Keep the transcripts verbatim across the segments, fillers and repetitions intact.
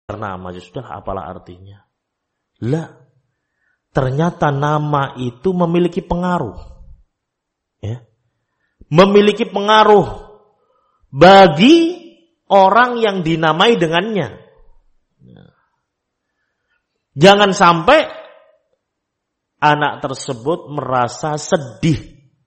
nama, ya sudah apalah artinya. Lah, ternyata nama itu memiliki pengaruh. Ya. Memiliki pengaruh bagi orang yang dinamai dengannya. Jangan sampai anak tersebut merasa sedih.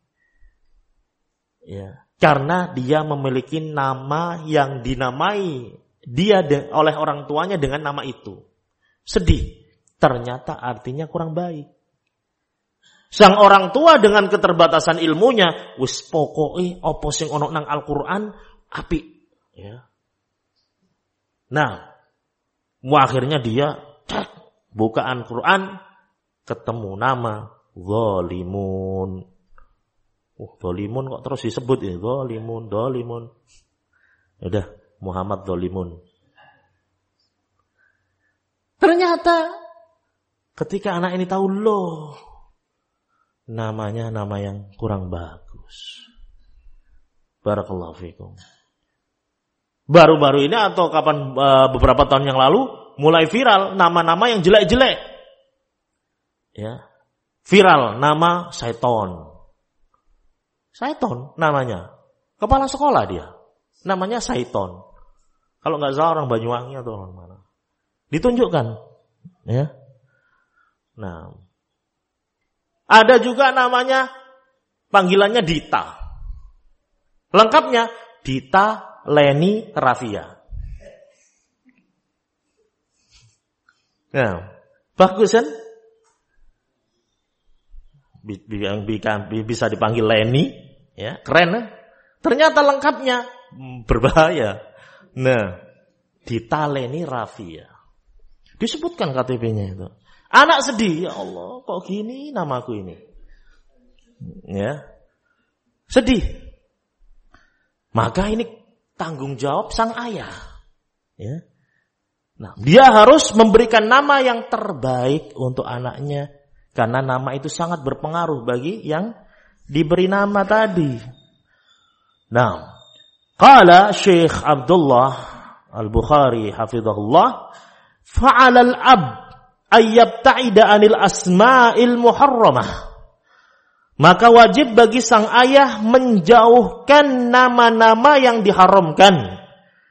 Ya, karena dia memiliki nama yang dinamai dia de- oleh orang tuanya dengan nama itu. Sedih. Ternyata artinya kurang baik. Sang orang tua dengan keterbatasan ilmunya, wis pokoke apa sing ana nang Al-Qur'an apik, ya. Nah, akhirnya dia cek, bukaan Quran ketemu nama zalimun. Oh, zalimun kok terus disebut ya, zalimun, zalimun. Udah, Muhammad zalimun. Ternyata ketika anak ini tahu, loh, namanya nama yang kurang bagus. Barakallahu fikum. Baru-baru ini atau kapan uh, beberapa tahun yang lalu mulai viral nama-nama yang jelek-jelek. Ya. Viral nama Saiton. Saiton namanya. Kepala sekolah dia. Namanya Saiton. Kalau enggak salah orang Banyuwangi atau orang mana. Ditunjukkan, ya. Nah, ada juga namanya panggilannya Dita. Lengkapnya Dita Leni Rafia. Nah, bagus kan? Yang bisa dipanggil Leni, ya, keren kan? Ternyata lengkapnya berbahaya. Nah, Dita Leni Rafia. Disebutkan K T P-nya itu. Anak sedih, ya Allah, kok gini namaku ini? Ya. Sedih. Maka ini tanggung jawab sang ayah. Ya. Nah, dia harus memberikan nama yang terbaik untuk anaknya karena nama itu sangat berpengaruh bagi yang diberi nama tadi. Nah, qala Syekh Abdullah Al-Bukhari hafizahullah, fa'ala al-ab ayyabta'ida anil asma'il muharramah. Maka wajib bagi sang ayah menjauhkan nama-nama yang diharamkan.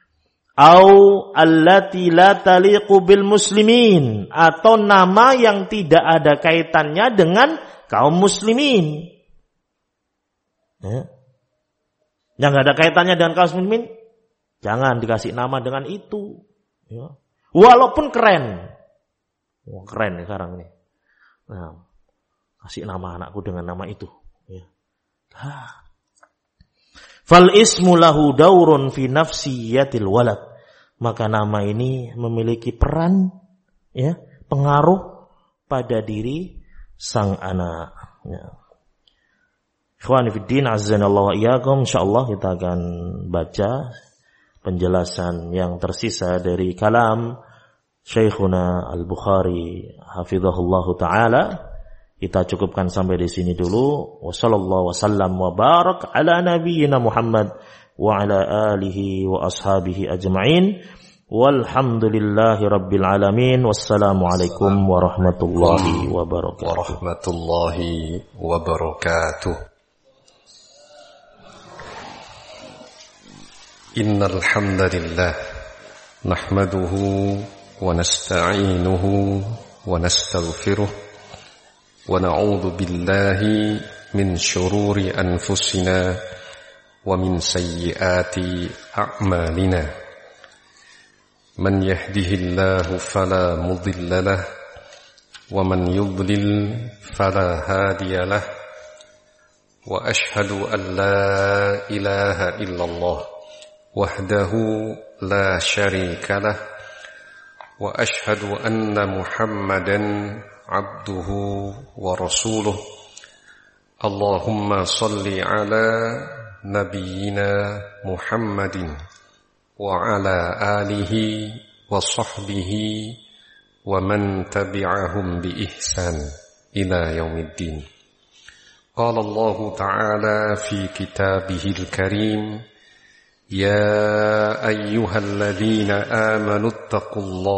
Au allati la taliqu bil muslimin, atau nama yang tidak ada kaitannya dengan kaum muslimin. Ya. Yang tidak ada kaitannya dengan kaum muslimin, jangan dikasih nama dengan itu. Ya. Walaupun keren. Wah, keren nih sekarang ini. Nah, kasih nama anakku dengan nama itu. Ya. Ah. Fal ismu lahu daurun fi nafsiyatil walad. Maka nama ini memiliki peran, ya, pengaruh pada diri sang anak. Ya. Ikhwani fiddin, azzanallahu wa iyyakum. Insyaallah kita akan baca penjelasan yang tersisa dari kalam Syekhuna Al-Bukhari hafizahullahu taala. Kita cukupkan sampai di sini dulu. Wassallallahu wasallam wa barak ala nabiyyina Muhammad wa ala alihi wa ashabihi ajma'in. Walhamdulillahi rabbil alamin. Wassalamu alaikum warahmatullahi wabarakatuh. Warahmatullahi wabarakatuh. Innal hamdalillah nahmaduhu wa nasta'inuhu wa nastaghfiruh. ونعوذ بالله من شرور أنفسنا ومن سيئات أعمالنا من يهده الله فلا مضل له ومن يضلل فلا هادي له وأشهد أن لا إله إلا الله وحده لا شريك له وأشهد أن محمدا عبده ورسوله اللهم صل على نبينا محمد وعلى آله وصحبه ومن تبعهم بإحسان إلى يوم الدين. قال الله تعالى في كتابه الكريم يا أيها الذين آمنوا اتقوا الله